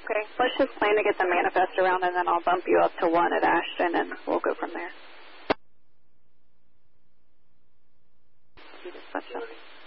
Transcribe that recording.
Okay, let's just plan to get the manifest around, and then I'll bump you up to 1 at Ashton, and we'll go from there. You just touched on it.